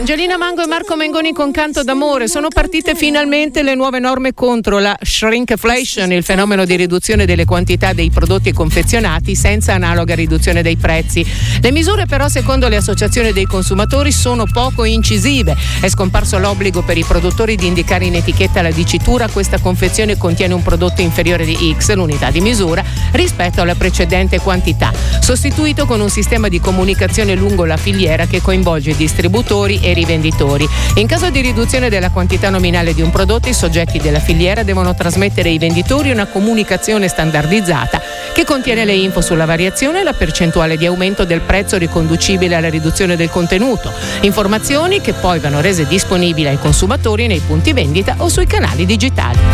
Angelina Mango e Marco Mengoni con Canto d'amore. Sono partite finalmente le nuove norme contro la shrinkflation, il fenomeno di riduzione delle quantità dei prodotti confezionati senza analoga riduzione dei prezzi. Le misure però, secondo le associazioni dei consumatori, sono poco incisive. È scomparso l'obbligo per i produttori di indicare in etichetta la dicitura: questa confezione contiene un prodotto inferiore di X, l'unità di misura, rispetto alla precedente quantità, sostituito con un sistema di comunicazione lungo la filiera che coinvolge i distributori e rivenditori. In caso di riduzione della quantità nominale di un prodotto, i soggetti della filiera devono trasmettere ai venditori una comunicazione standardizzata che contiene le info sulla variazione e la percentuale di aumento del prezzo riconducibile alla riduzione del contenuto, informazioni che poi vanno rese disponibili ai consumatori nei punti vendita o sui canali digitali.